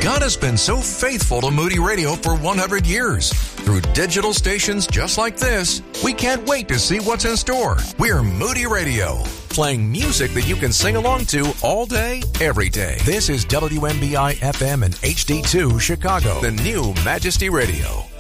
God has been so faithful to Moody Radio for 100 years. Through digital stations just like this, we can't wait to see what's in store. We're Moody Radio, playing music that you can sing along to all day, every day. This is WMBI FM and HD2 Chicago, the new Majesty Radio.